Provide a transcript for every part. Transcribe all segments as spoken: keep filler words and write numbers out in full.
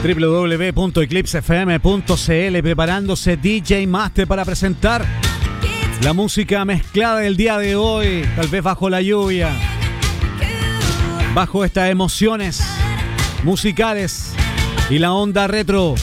doble u doble u doble u punto eclipse f m punto c l, preparándose D J Master para presentar la música mezclada del día de hoy, tal vez bajo la lluvia, bajo estas emociones musicales y la onda retro.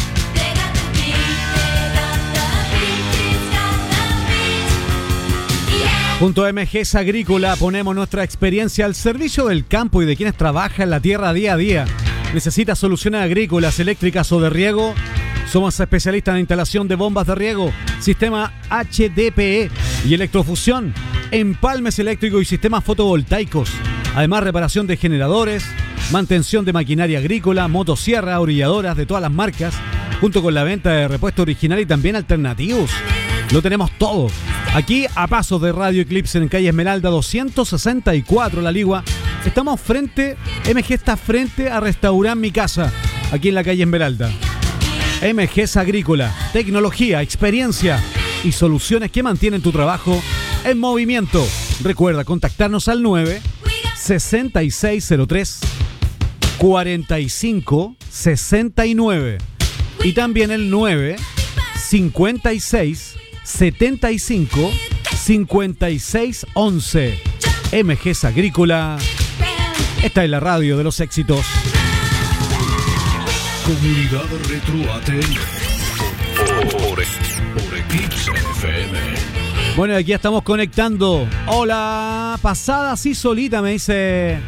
Junto a M G S Agrícola ponemos nuestra experiencia al servicio del campo y de quienes trabajan en la tierra día a día. ¿Necesitas soluciones agrícolas, eléctricas o de riego? Somos especialistas en instalación de bombas de riego, sistema H D P E y electrofusión, empalmes eléctricos y sistemas fotovoltaicos. Además, reparación de generadores, mantención de maquinaria agrícola, motosierra, orilladoras de todas las marcas, junto con la venta de repuestos original y también alternativos. Lo tenemos todo. Aquí a pasos de Radio Eclipse en calle Esmeralda doscientos sesenta y cuatro, La Ligua. Estamos frente, M G está frente a Restaurant Mi Casa, aquí en la calle Esmeralda. M G S Agrícola, tecnología, experiencia y soluciones que mantienen tu trabajo en movimiento. Recuerda contactarnos al nueve sesenta y seis cero tres cuarenta y cinco sesenta y nueve y también el nueve cincuenta y seis setenta y cinco cincuenta y seis once. M G S Agrícola. Esta es la radio de los éxitos. Comunidad Retro A T L por, por, por Eclipse F M. Bueno, aquí estamos conectando. Hola, pasada así solita, me dice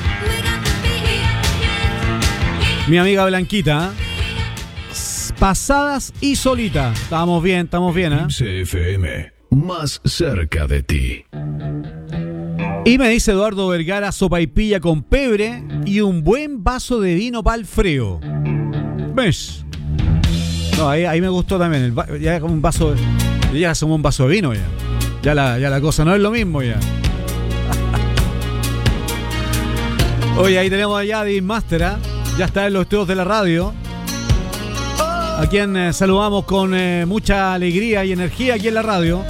mi amiga Blanquita. Pasadas y solita. Estamos bien, estamos bien, ¿eh? Eclipse F M, más cerca de ti. Y me dice Eduardo Vergara, sopaipilla con pebre y un buen vaso de vino para el frío. ¿Ves? No, ahí, ahí me gustó también. El va- ya como un vaso, ya es como un vaso de vino ya. Ya la, ya la cosa no es lo mismo ya. Oye, ahí tenemos allá a D J Master, ¿eh? Ya está en los estudios de la radio. A quien eh, saludamos con eh, mucha alegría y energía aquí en la radio.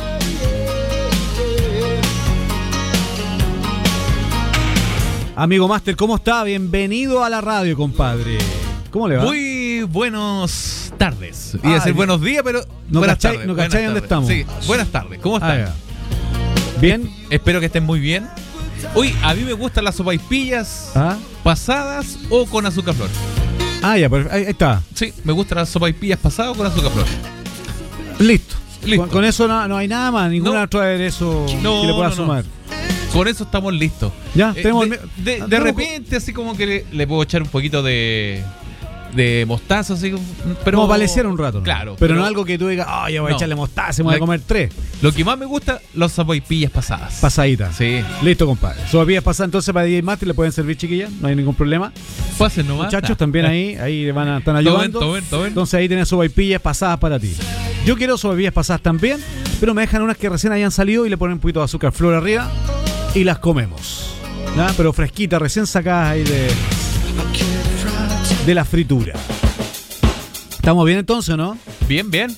Amigo Master, ¿cómo está? Bienvenido a la radio, compadre. ¿Cómo le va? Muy buenas tardes. Iba a Ah, decir ya. buenos días, pero No buenas cachai- tardes. no buenas cachai dónde tardes. estamos. Sí, buenas tardes. ¿Cómo Ah, están? ya. Bien. Espero que estén muy bien. Uy, a mí me gustan las sopaipillas Ah, pasadas o con azúcar flor. ah ya, pero ahí, ahí está. Sí, me gustan las sopaipillas pasadas o con azúcar flor. Listo. Listo. Con, con eso no, no hay nada más, ningún No. otro aderezo No, que le pueda no, no. sumar. Con eso estamos listos. Ya, Eh, tenemos de, el- de- de tenemos- repente, así como que le, le puedo echar un poquito de, de mostaza, así, pero Como paleciera un rato, ¿no? Claro. Pero, no algo que tú digas, ah, ya voy a No. echarle mostaza, me voy a La- comer tres. Lo que más me gusta, las sopaipillas pasadas. Pasaditas. Sí. Listo, compadre. Sopaipillas pasadas entonces para D J Master, le pueden servir, chiquillas, no hay ningún problema. Pasen nomás. Muchachos, también ahí, ahí van a estar ayudando. Tomen, tomen, tomen. Entonces ahí tienes sopaipillas pasadas para ti. Yo quiero sopaipillas pasadas también, pero me dejan unas que recién hayan salido y le ponen un poquito de azúcar flor arriba y las comemos. ¿Ya? Pero fresquitas, recién sacadas ahí de, de la fritura. ¿Estamos bien entonces, no? Bien, bien.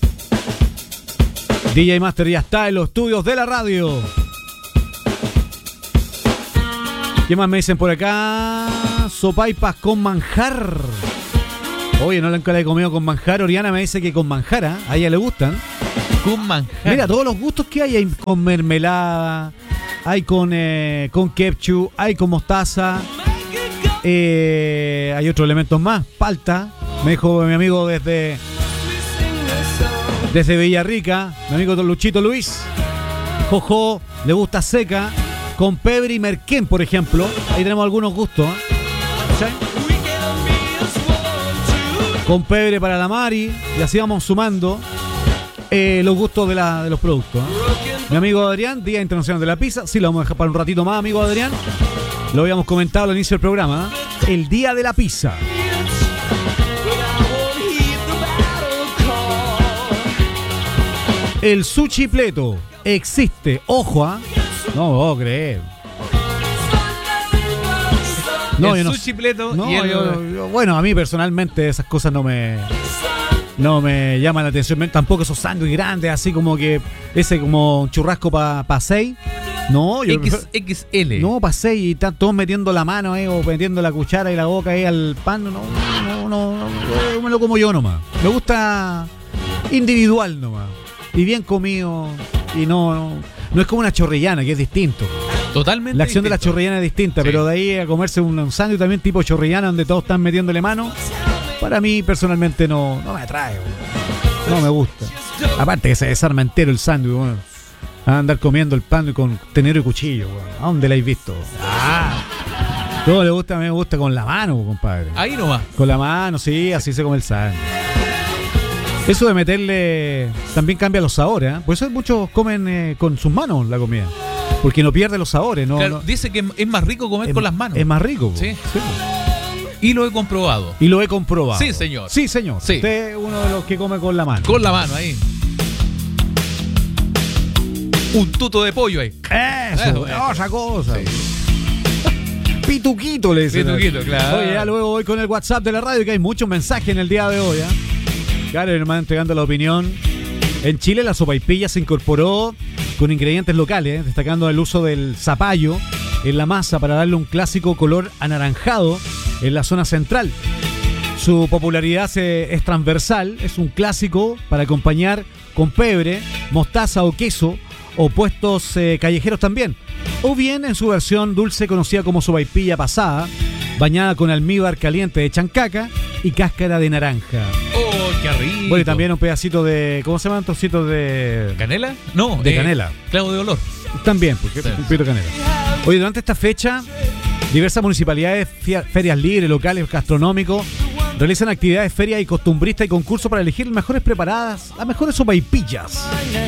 D J Master ya está en los estudios de la radio. ¿Qué más me dicen por acá? Sopaipas con manjar. Oye, no nunca la he comido con manjar. Oriana me dice que con manjar, ¿eh? A ella le gustan. Con manjar. Mira, todos los gustos que hay. Hay con mermelada, hay con, eh, con ketchup, hay con mostaza. Eh, hay otros elementos más. Palta. Me dijo mi amigo desde... Desde Villarrica, mi amigo Don Luchito Luis. Jojo, le gusta seca, con pebre y merquén, por ejemplo. Ahí tenemos algunos gustos, ¿eh? ¿Sí? Con pebre para la Mari. Y así vamos sumando eh, los gustos de, la, de los productos, ¿eh? Mi amigo Adrián, Día Internacional de la Pizza. Sí, lo vamos a dejar para un ratito más, amigo Adrián. Lo habíamos comentado al inicio del programa, ¿eh? El Día de la Pizza. El sushi pleto existe, ojo, ¿ah? No me puedo creer. No, el yo no sushi pleto no, y el... yo- yo- bueno, a mí personalmente esas cosas no me no me llama la atención. Tampoco esos sándwiches grandes, así como que ese como churrasco para pa seis. No, yo X, X L. No, para seis y están todos metiendo la mano ahí o metiendo la cuchara y la boca ahí al pan. No, no, no, no, no me lo como yo nomás. Me gusta individual nomás. Y bien comido. Y no, no, no es como una chorrillana, que es distinto. Totalmente. La acción distinto. de la chorrillana es distinta, Sí. pero de ahí a comerse un, un sándwich también tipo chorrillana donde todos están metiéndole mano, para mí personalmente no, no me atrae. No me gusta. Aparte que se desarma entero el sándwich, bueno. A andar comiendo el pan con tenedor y cuchillo, bueno. ¿A dónde la habéis visto? Ah. Todo le gusta, a mí me gusta con la mano, compadre. Ahí nomás. Con la mano, sí, así se come el sándwich. Eso de meterle también cambia los sabores, ¿eh? Por eso muchos comen eh, con sus manos la comida. Porque no pierde los sabores, ¿no? Claro, no dice que es más rico comer es, con las manos. Es más rico. Po. Sí. Sí. Y lo he comprobado. Y lo he comprobado. Sí, señor. Sí, señor. Sí. Usted es uno de los que come con la mano. Con la mano ahí. Un tuto de pollo ahí. Eso, Eso, otra cosa. Sí. Pituquito le dicen. Pituquito, claro. Oye, ya luego voy con el WhatsApp de la radio, que hay muchos mensajes en el día de hoy. ¿eh? Claro, hermano, entregando la opinión. En Chile la sopaipilla se incorporó con ingredientes locales, ¿eh? Destacando el uso del zapallo en la masa para darle un clásico color anaranjado en la zona central. Su popularidad se, es transversal, es un clásico para acompañar con pebre, mostaza o queso, o puestos eh, callejeros también. O bien en su versión dulce conocida como sopaipilla pasada, bañada con almíbar caliente de chancaca y cáscara de naranja. ¡Oh, qué rico! Bueno, y también un pedacito de... ¿Cómo se llaman? Trocitos de... ¿Canela? No. De eh, canela. Clavo de olor. También, porque Sí. un poquito de canela. Oye, durante esta fecha, diversas municipalidades, fia- ferias libres, locales, gastronómicos, realizan actividades, ferias y costumbristas y concursos para elegir las mejores preparadas, las mejores sopaipillas.